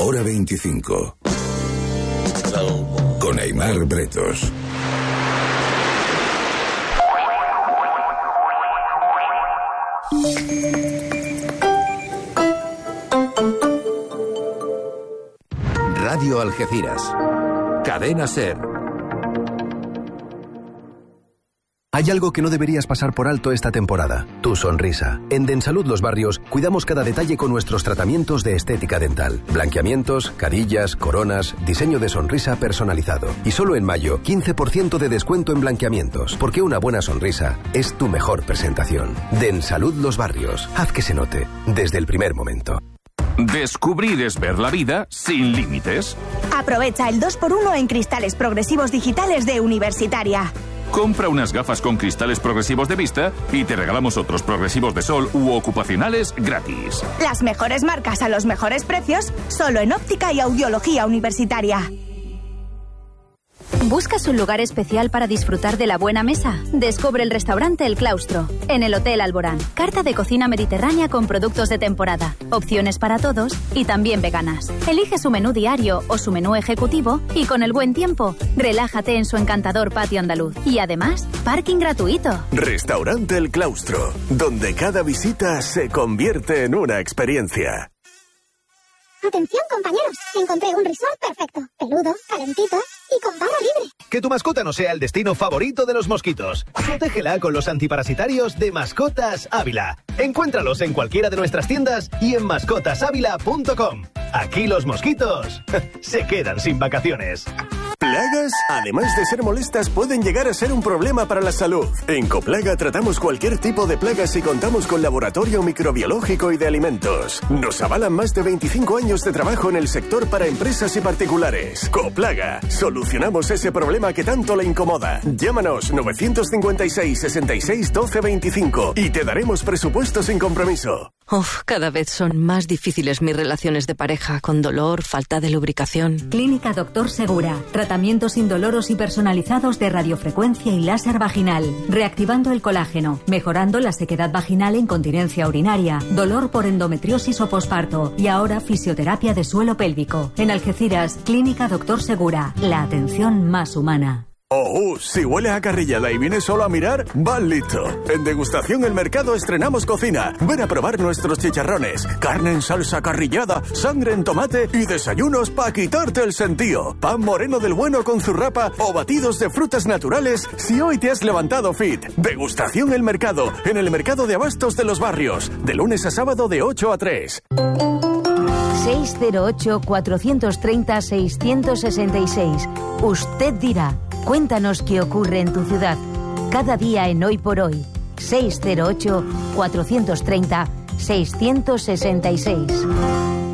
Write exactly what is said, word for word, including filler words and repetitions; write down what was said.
Hora veinticinco. Con Aimar Bretos. Radio Algeciras. Cadena SER. Hay algo que no deberías pasar por alto esta temporada: tu sonrisa. En Densalud Los Barrios cuidamos cada detalle con nuestros tratamientos de estética dental. Blanqueamientos, carillas, coronas, diseño de sonrisa personalizado. Y solo en mayo, quince por ciento de descuento en blanqueamientos, porque una buena sonrisa es tu mejor presentación. Densalud Los Barrios. Haz que se note desde el primer momento. Descubrir es ver la vida sin límites. Aprovecha el dos por uno en cristales progresivos digitales de Universitaria. Compra unas gafas con cristales progresivos de vista y te regalamos otros progresivos de sol u ocupacionales gratis. Las mejores marcas a los mejores precios, solo en Óptica y Audiología Universitaria. ¿Buscas un lugar especial para disfrutar de la buena mesa? Descubre el restaurante El Claustro, en el Hotel Alborán. Carta de cocina mediterránea con productos de temporada, opciones para todos y también veganas. Elige su menú diario o su menú ejecutivo y con el buen tiempo, relájate en su encantador patio andaluz. Y además, parking gratuito. Restaurante El Claustro, donde cada visita se convierte en una experiencia. Atención, compañeros, encontré un resort perfecto, peludo, calentito y con barra libre. Que tu mascota no sea el destino favorito de los mosquitos. Protégela con los antiparasitarios de Mascotas Ávila. Encuéntralos en cualquiera de nuestras tiendas y en mascotas ávila punto com. Aquí los mosquitos se quedan sin vacaciones. Plagas, además de ser molestas, pueden llegar a ser un problema para la salud. En Coplaga tratamos cualquier tipo de plagas y contamos con laboratorio microbiológico y de alimentos. Nos avalan más de veinticinco años de trabajo en el sector para empresas y particulares. Coplaga, solucionamos ese problema que tanto le incomoda. Llámanos nueve cinco seis, sesenta y seis, doce veinticinco y te daremos presupuesto sin compromiso. Uf, cada vez son más difíciles mis relaciones de pareja, con dolor, falta de lubricación. Clínica Doctor Segura. Tratamientos indoloros y personalizados de radiofrecuencia y láser vaginal. Reactivando el colágeno, mejorando la sequedad vaginal e incontinencia urinaria, dolor por endometriosis o posparto y ahora fisioterapia de suelo pélvico. En Algeciras, Clínica Doctor Segura. La atención más humana. Oh, uh, si huele a carrillada y vienes solo a mirar, vas listo. En Degustación El Mercado estrenamos cocina. Ven a probar nuestros chicharrones, carne en salsa carrillada, sangre en tomate y desayunos para quitarte el sentido. Pan moreno del bueno con zurrapa o batidos de frutas naturales si hoy te has levantado fit. Degustación El Mercado, en el Mercado de Abastos de Los Barrios, de lunes a sábado de ocho a tres. seis cero ocho, cuatro tres cero, seis seis seis. Usted dirá. Cuéntanos qué ocurre en tu ciudad. Cada día en Hoy por Hoy. seis cero ocho, cuatro tres cero, seis seis seis.